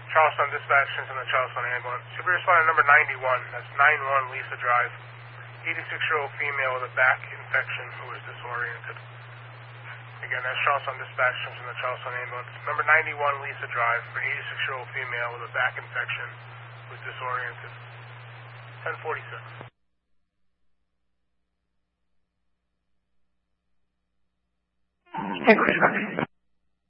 Charleston dispatch into the Charleston ambulance. Should be responding number 91. That's 91 Lisa Drive. 86-year-old female with a back infection who is disoriented. Again, that's Charleston dispatch into the Charleston ambulance. Number 91 Lisa Drive for 86-year-old female with a back infection who is disoriented. 1046. Thank you.